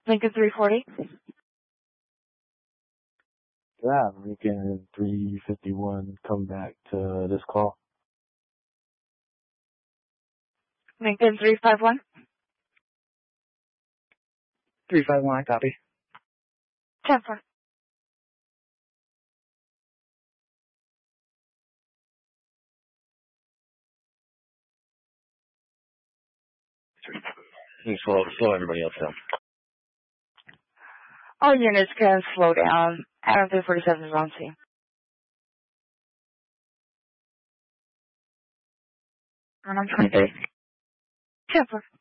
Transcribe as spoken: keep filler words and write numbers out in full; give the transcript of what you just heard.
Lincoln three forty. Yeah, Lincoln three fifty-one, come back to this call. Lincoln three five one. three five one, I copy. ten four. Slow, slow everybody else down. All units can slow down. Adam three forty-seven is on scene. And I'm twenty-three. ten four.